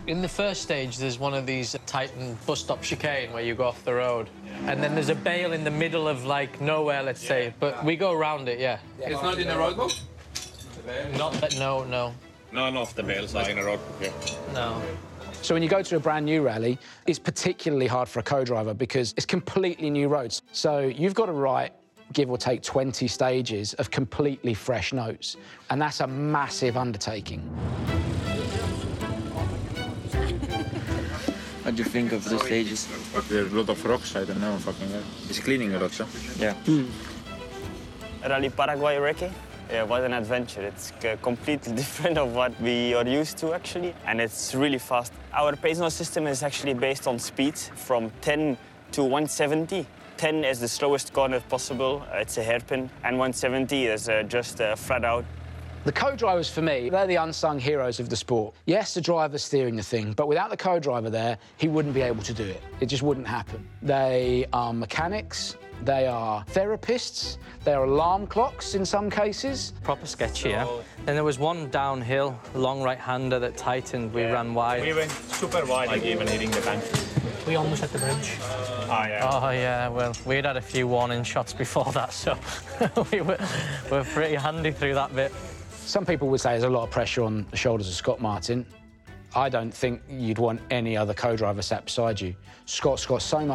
In the first stage, there's one of these Titan bus stop chicane where you go off the road. And then there's a bale in the middle of, like, nowhere, let's say. But we go around it, yeah. It's not in the road book? Not that, no. None of the bales are in a road book, yeah. No. So when you go to a brand new rally, it's particularly hard for a co-driver because it's completely new roads. So you've got to write, give or take, 20 stages of completely fresh notes. And that's a massive undertaking. What do you think of the stages? There's a lot of rocks, I don't know, fucking hell. It's cleaning a lot, so. Yeah. Rally Paraguay Recce. Yeah, what an adventure. It's completely different of what we are used to, actually, and it's really fast. Our pace system is actually based on speed from 10 to 170. 10 is the slowest corner possible. It's a hairpin, and 170 is just flat out. The co-drivers, for me, they're the unsung heroes of the sport. Yes, the driver's steering the thing, but without the co-driver there, he wouldn't be able to do it. It just wouldn't happen. They are mechanics, they are therapists, they are alarm clocks in some cases. Proper sketchy, yeah. Then there was one downhill, long right-hander that tightened. We ran wide. We went super wide, like even hitting the bank. We almost hit the bridge. Ah, yeah. Oh, yeah, well, we'd had a few warning shots before that, so we were pretty handy through that bit. Some people would say there's a lot of pressure on the shoulders of Scott Martin. I don't think you'd want any other co-driver sat beside you. Scott's got so much